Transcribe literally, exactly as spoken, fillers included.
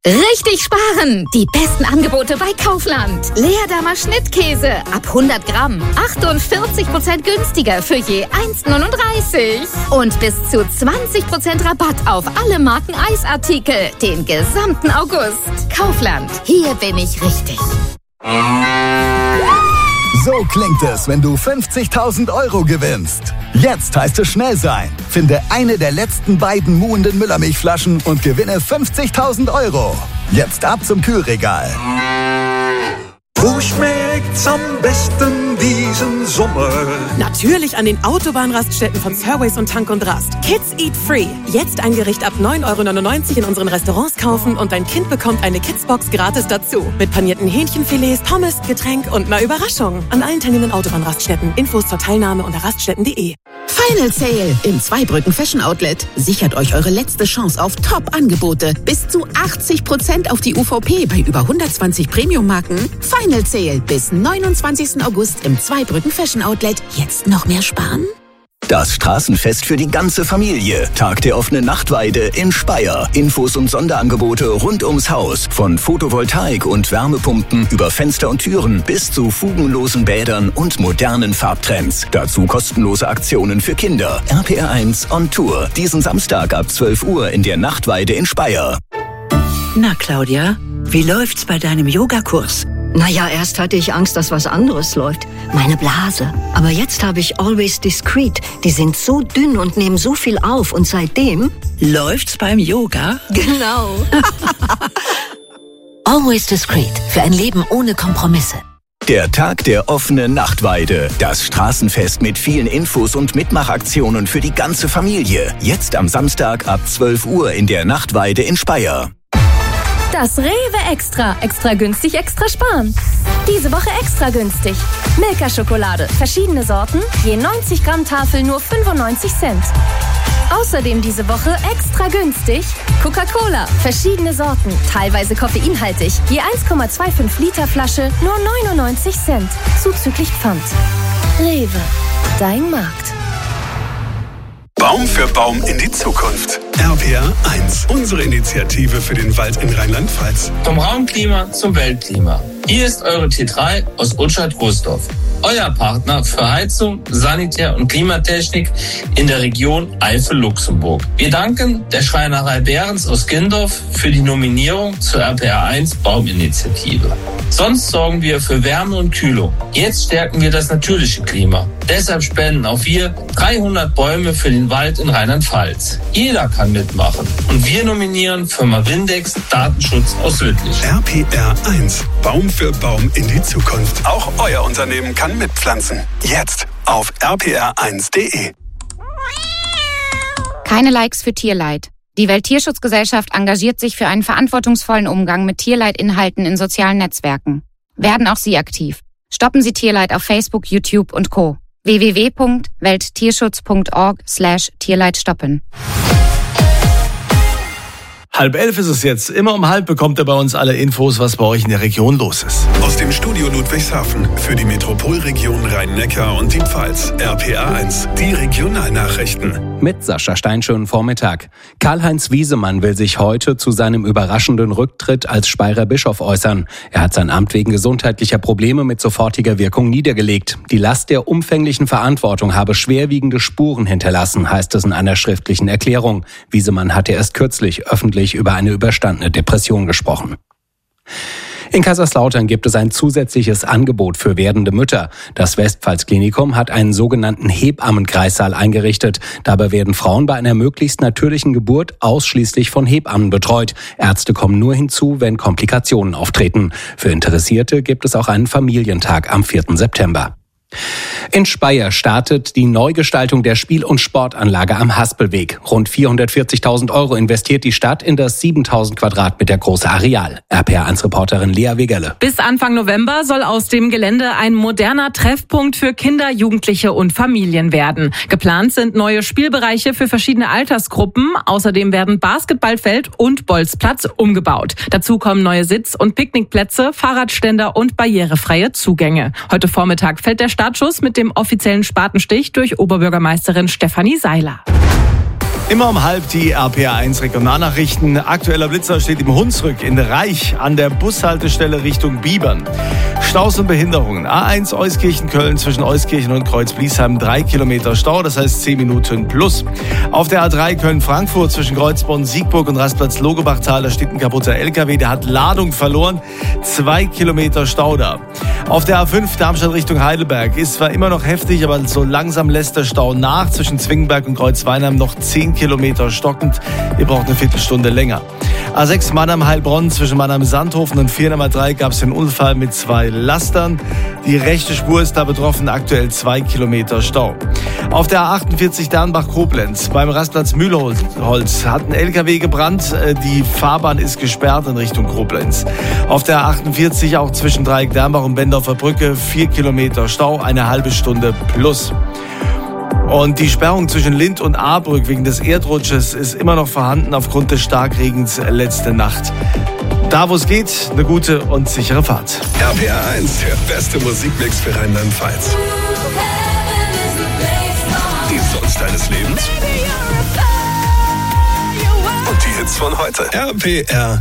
Richtig sparen! Die besten Angebote bei Kaufland. Leerdammer Schnittkäse ab hundert Gramm. achtundvierzig Prozent günstiger für je eins neununddreißig. Und bis zu zwanzig Prozent Rabatt auf alle Marken Eisartikel. Den gesamten August. Kaufland. Hier bin ich richtig. So klingt es, wenn du fünfzigtausend Euro gewinnst. Jetzt heißt es schnell sein. Finde eine der letzten beiden muhenden Müllermilchflaschen und gewinne fünfzigtausend Euro. Jetzt ab zum Kühlregal. Wo schmeckt's am besten diesen Sommer? Natürlich an den Autobahnraststätten von Surways und Tank und Rast. Kids Eat Free. Jetzt ein Gericht ab neun Euro neunundneunzig in unseren Restaurants kaufen und dein Kind bekommt eine Kidsbox gratis dazu. Mit panierten Hähnchenfilets, Pommes, Getränk und einer Überraschung. An allen teilnehmenden Autobahnraststätten. Infos zur Teilnahme unter raststätten punkt de. Final Sale im Zweibrücken Fashion Outlet. Sichert euch eure letzte Chance auf Top-Angebote. Bis zu achtzig Prozent auf die U V P bei über hundertzwanzig Premium-Marken. Final Sale bis neunundzwanzigsten August im Zweibrücken Fashion Outlet. Jetzt noch mehr sparen? Das Straßenfest für die ganze Familie. Tag der offenen Nachtweide in Speyer. Infos und Sonderangebote rund ums Haus. Von Photovoltaik und Wärmepumpen über Fenster und Türen bis zu fugenlosen Bädern und modernen Farbtrends. Dazu kostenlose Aktionen für Kinder. R P R eins on Tour. Diesen Samstag ab zwölf Uhr in der Nachtweide in Speyer. Na Claudia, wie läuft's bei deinem Yogakurs? Naja, erst hatte ich Angst, dass was anderes läuft. Meine Blase. Aber jetzt habe ich Always Discreet. Die sind so dünn und nehmen so viel auf. Und seitdem... Läuft's beim Yoga? Genau. Always Discreet. Für ein Leben ohne Kompromisse. Der Tag der offenen Nachtweide. Das Straßenfest mit vielen Infos und Mitmachaktionen für die ganze Familie. Jetzt am Samstag ab zwölf Uhr in der Nachtweide in Speyer. Das Rewe Extra. Extra günstig, extra sparen. Diese Woche extra günstig. Milka-Schokolade. Verschiedene Sorten. Je neunzig Gramm Tafel nur fünfundneunzig Cent. Außerdem diese Woche extra günstig. Coca-Cola. Verschiedene Sorten. Teilweise koffeinhaltig. Je eins Komma fünfundzwanzig Liter Flasche nur neunundneunzig Cent. Zuzüglich Pfand. Rewe. Dein Markt. Baum für Baum in die Zukunft. R P R eins, unsere Initiative für den Wald in Rheinland-Pfalz. Vom Raumklima zum Weltklima. Hier ist eure T drei aus Utschat-Großdorf. Euer Partner für Heizung, Sanitär- und Klimatechnik in der Region Eifel-Luxemburg. Wir danken der Schreinerei Behrens aus Gindorf für die Nominierung zur R P R eins Bauminitiative. Sonst sorgen wir für Wärme und Kühlung. Jetzt stärken wir das natürliche Klima. Deshalb spenden auch wir dreihundert Bäume für den Wald in Rheinland-Pfalz. Jeder kann mitmachen. Und wir nominieren Firma Windex Datenschutz aus Lüttich. R P R eins, Baum für Baum in die Zukunft. Auch euer Unternehmen kann mitpflanzen. Jetzt auf r p r eins punkt de. Keine Likes für Tierleid. Die Welttierschutzgesellschaft engagiert sich für einen verantwortungsvollen Umgang mit Tierleidinhalten in sozialen Netzwerken. Werden auch Sie aktiv. Stoppen Sie Tierleid auf Facebook, YouTube und Co. w w w punkt welttierschutz punkt org slash Tierleid stoppen. Halb elf ist es jetzt. Immer um halb bekommt ihr bei uns alle Infos, was bei euch in der Region los ist. Aus dem Studio Ludwigshafen für die Metropolregion Rhein-Neckar und die Pfalz. R P R eins, die Regionalnachrichten. Mit Sascha Stein, schönen Vormittag. Karl-Heinz Wiesemann will sich heute zu seinem überraschenden Rücktritt als Speyerer Bischof äußern. Er hat sein Amt wegen gesundheitlicher Probleme mit sofortiger Wirkung niedergelegt. Die Last der umfänglichen Verantwortung habe schwerwiegende Spuren hinterlassen, heißt es in einer schriftlichen Erklärung. Wiesemann hatte erst kürzlich öffentlich über eine überstandene Depression gesprochen. In Kaiserslautern gibt es ein zusätzliches Angebot für werdende Mütter. Das Westpfalz-Klinikum hat einen sogenannten Hebammenkreissaal eingerichtet. Dabei werden Frauen bei einer möglichst natürlichen Geburt ausschließlich von Hebammen betreut. Ärzte kommen nur hinzu, wenn Komplikationen auftreten. Für Interessierte gibt es auch einen Familientag am vierten September. In Speyer startet die Neugestaltung der Spiel- und Sportanlage am Haspelweg. Rund vierhundertvierzigtausend Euro investiert die Stadt in das siebentausend Quadratmeter große Areal. R P R eins Reporterin Lea Wegerle. Bis Anfang November soll aus dem Gelände ein moderner Treffpunkt für Kinder, Jugendliche und Familien werden. Geplant sind neue Spielbereiche für verschiedene Altersgruppen. Außerdem werden Basketballfeld und Bolzplatz umgebaut. Dazu kommen neue Sitz- und Picknickplätze, Fahrradständer und barrierefreie Zugänge. Heute Vormittag fällt der Startschuss mit dem offiziellen Spatenstich durch Oberbürgermeisterin Stefanie Seiler. Immer um halb die R P R eins Regionalnachrichten. Aktueller Blitzer steht im Hunsrück in Reich an der Bushaltestelle Richtung Bibern. Staus und Behinderungen. A eins Euskirchen-Köln zwischen Euskirchen und Kreuz-Bliesheim drei Kilometer Stau, das heißt zehn Minuten plus. Auf der A drei Köln-Frankfurt zwischen Kreuzborn, Siegburg und Rastplatz Logebachtal, da steht ein kaputter L K W, der hat Ladung verloren. zwei Kilometer Stau da. Auf der A fünf Darmstadt Richtung Heidelberg ist zwar immer noch heftig, aber so langsam lässt der Stau nach. Zwischen Zwingenberg und Kreuzweinheim noch zehn Kilometer stockend. Ihr braucht eine Viertelstunde länger. A sechs Mannheim-Heilbronn zwischen Mannheim-Sandhofen und Viernheimer drei gab es einen Unfall mit zwei Lastern. Die rechte Spur ist da betroffen, aktuell zwei Kilometer Stau. Auf der A achtundvierzig Dernbach-Koblenz beim Rastplatz Mühlholz hat ein L K W gebrannt. Die Fahrbahn ist gesperrt in Richtung Koblenz. Auf der A achtundvierzig auch zwischen Dreieck Dernbach und Bendorfer Brücke vier Kilometer Stau, eine halbe Stunde plus. Und die Sperrung zwischen Lind und Ahrbrück wegen des Erdrutsches ist immer noch vorhanden aufgrund des Starkregens letzte Nacht. Da, wo es geht, eine gute und sichere Fahrt. R P R eins, der beste Musikmix für Rheinland-Pfalz. Die Songs deines Lebens und die Hits von heute. R P R